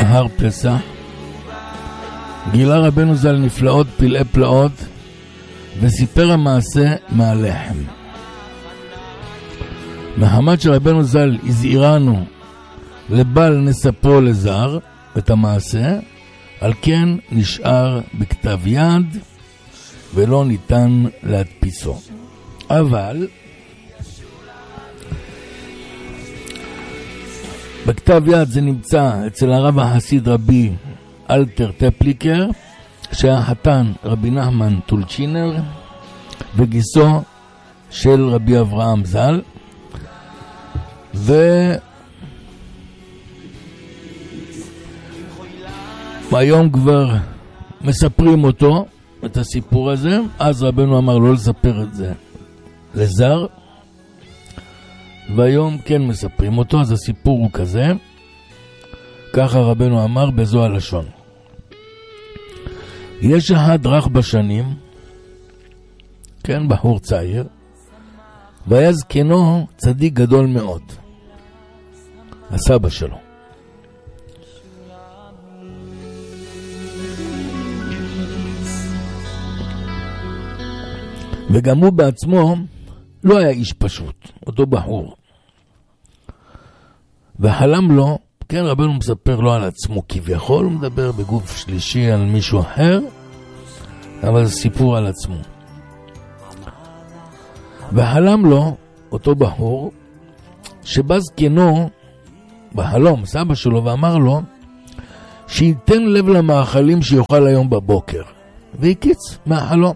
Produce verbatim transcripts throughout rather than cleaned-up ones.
הר פסח, גילה רבנו ז"ל נפלאות פלאי פלאות, וסיפר המעשה מהלחם. מחמת שרבנו ז"ל הזהירנו לבל נספרו לזר את המעשה, על כן נשאר בכתב יד ולא ניתן להדפיסו. אבל בכתב יד זה נמצא אצל הרב החסיד רבי אלתר טפליקר, שהיה חתן רבי נחמן טולצ'ינר וגיסו של רבי אברהם ז"ל, והיום כבר מספרים אותו, את הסיפור הזה. אז רבנו אמר לא לספר את זה לזר, והיום כן מספרים אותו. אז הסיפור הוא כזה, ככה רבנו אמר בזו הלשון: יש אחד רך בשנים, כן, בחור צעיר, והיה זקנו צדיק גדול מאוד, הסבא שלו. וגם הוא בעצמו לא היה איש פשוט, אותו בחור. וחלם לו, כן, רבנו מספר לו על עצמו כביכול, הוא מדבר בגוף שלישי על מישהו אחר, אבל זה סיפור על עצמו. וחלם לו, אותו בחור, שבא זקנו בחלום, סבא שלו, ואמר לו שייתן לב למאכלים שיאכל היום בבוקר, והקיץ מהחלום.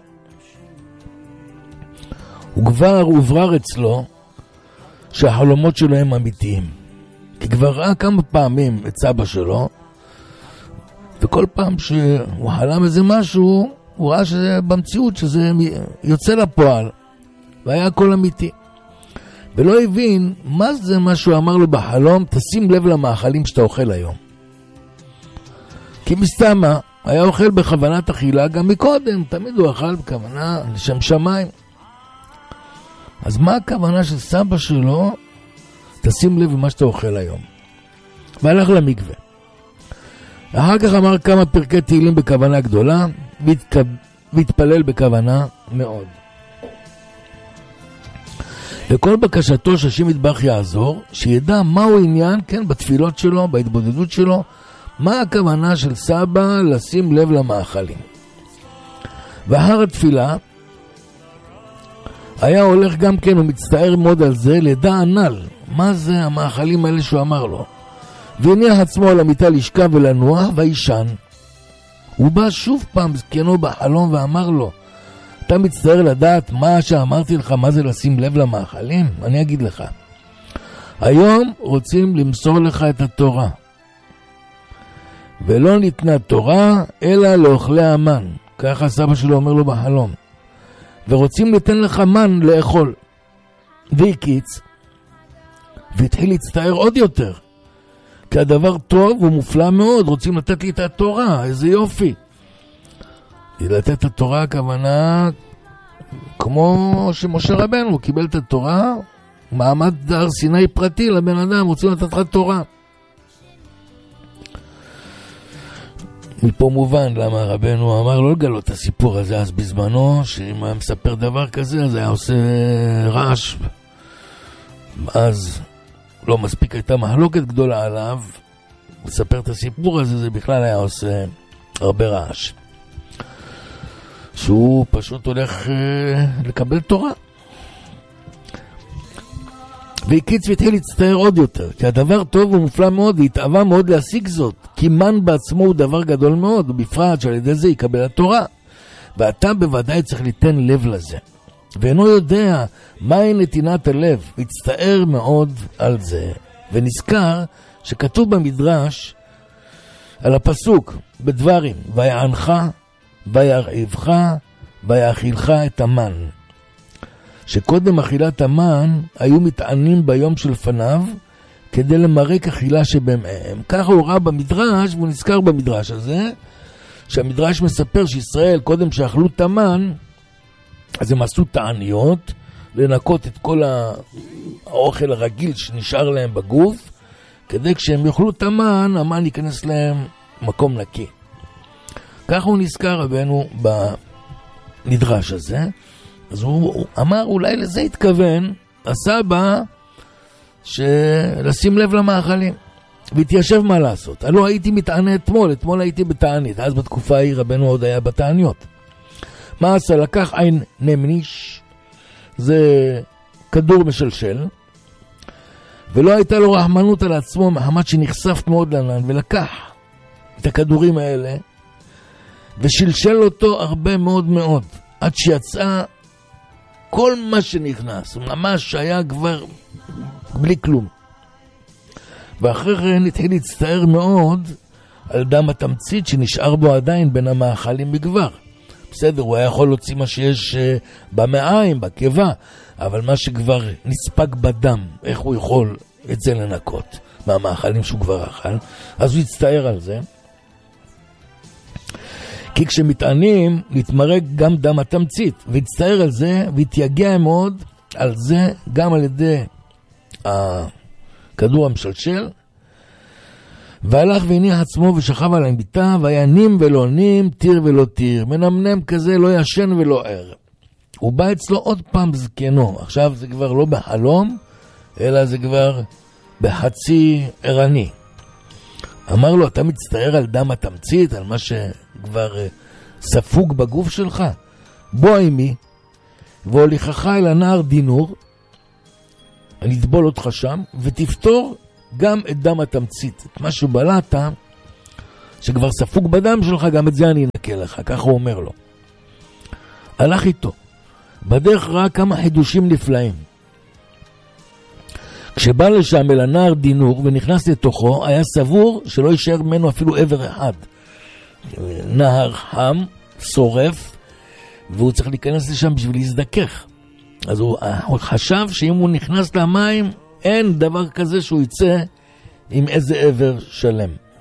הוא כבר הוברר אצלו שהחלומות שלו הם אמיתיים, כי כבר ראה כמה פעמים את סבא שלו, וכל פעם שהוא חלם איזה משהו, הוא ראה שזה במציאות, שזה יוצא לפועל, והיה הכל אמיתי. ולא הבין מה זה מה שהוא אמר לו בחלום, תשים לב למאכלים שאתה אוכל היום. כי מסתמה היה אוכל בכוונת אכילה גם מקודם, תמיד הוא אכל בכוונה לשם שמיים. אז מה הכוונה של סבא שלו? תשים לב למה שאתה אוכל היום. והלך למקווה. אחר כך אמר כמה פרקי תהילים בכוונה גדולה, והתק... והתפלל בכוונה מאוד. וכל בקשתו שהשם יתברך יעזור, שידע מהו עניין, כן, בתפילות שלו, בהתבודדות שלו, מה הכוונה של סבא לשים לב למאכלים. ואחר התפילה, היה הולך גם כן, הוא מצטער מאוד על זה, לדע ענל, מה זה המאכלים האלה שהוא אמר לו. והניח עצמו על המיטה לשכב ולנוח, וישן. הוא בא שוב פעם זקנו בחלום ואמר לו, אתה מצטער לדעת מה שאמרתי לך, מה זה לשים לב למאכלים? אני אגיד לך. היום רוצים למסור לך את התורה. ולא ניתנה תורה, אלא לאוכלי המן. ככה סבא שלו אומר לו בחלום. ורוצים לתן לך מן לאכול. והקיץ, והתחיל להצטער עוד יותר. כי הדבר טוב ומופלא מאוד, רוצים לתת לי את התורה, איזה יופי. לתת את התורה הכוונה, כמו שמשה רבנו קיבל את התורה, מעמד הר סיני פרטי לבן אדם, רוצים לתת לך תורה. מפה מובן למה רבנו אמר לא לגלות את הסיפור הזה אז בזמנו, שאם היה מספר דבר כזה אז היה עושה רעש, אז לא מספיק הייתה מחלוקת גדולה עליו, לספר את הסיפור הזה זה בכלל היה עושה הרבה רעש, שהוא פשוט הולך אה, לקבל תורה. והקיץ והתחיל להצטער עוד יותר, כי הדבר טוב ומופלא מאוד, והתאווה מאוד להשיג זאת, כי מן בעצמו הוא דבר גדול מאוד, ובפרט שעל ידי זה יקבל התורה. ואתה בוודאי צריך ליתן לב לזה. ואינו יודע מהי נתינת הלב, והצטער מאוד על זה. ונזכר שכתוב במדרש על הפסוק בדברים, ויענך, וירעבך, ויאכילך את המן. שקודם אכילת המן היו מתענים ביום שלפניו כדי למרק אכילה שבמהם. ככה הוא ראה במדרש, והוא נזכר במדרש הזה, שהמדרש מספר שישראל קודם שאכלו את המן, אז הם עשו תעניות לנקות את כל האוכל הרגיל שנשאר להם בגוף, כדי כשהם יאכלו את המן, המן ייכנס להם מקום נקי. כך הוא נזכר רבנו בנדרש הזה. אז הוא, הוא אמר, אולי לזה התכוון הסבא, שלשים לב למאכלים. והתיישב מה לעשות. הלא הייתי מתענה אתמול, אתמול הייתי בתענית. אז בתקופה ההיא רבנו עוד היה בתעניות. מה עשה? לקח עין נמניש, זה כדור משלשל, ולא הייתה לו רחמנות על עצמו, מחמת שנחשף מאוד לענן, ולקח את הכדורים האלה, ושלשל אותו הרבה מאוד מאוד, עד שיצא כל מה שנכנס, ממש היה כבר בלי כלום. ואחרי כן התחיל להצטער מאוד על דם התמצית שנשאר בו עדיין בין המאכלים בגבר. בסדר, הוא היה יכול להוציא מה שיש uh, במעיים, בקיבה, אבל מה שכבר נספק בדם, איך הוא יכול את זה לנקות מהמאכלים שהוא כבר אכל? אז הוא הצטער על זה. כי כשמתענים, להתמרק גם דם התמצית, והצטער על זה, והתייגע מאוד על זה, גם על ידי הכדור המשלשל, והלך והניח עצמו ושכב על המיטה, והיה נים ולא נים, תיר ולא תיר, מנמנם כזה, לא ישן ולא ער. הוא בא אצלו עוד פעם זקנו, עכשיו זה כבר לא בחלום, אלא זה כבר בחצי ערני. אמר לו, אתה מצטער על דם התמצית, על מה שכבר ספוג בגוף שלך? בוא עימי, והוליכך אל הנער דינור, אני אטבול אותך שם, ותפתור גם את דם התמצית. את מה שבלעת, שכבר ספוג בדם שלך, גם את זה אני אנקה לך. ככה הוא אומר לו. הלך איתו. בדרך ראה כמה חידושים נפלאים. כשבא לשם אל הנער דינור ונכנס לתוכו, היה סבור שלא יישאר ממנו אפילו עבר אחד. נהר חם, שורף, והוא צריך להיכנס לשם בשביל להזדכך. אז הוא, הוא חשב שאם הוא נכנס למים, אין דבר כזה שהוא יצא עם איזה עבר שלם.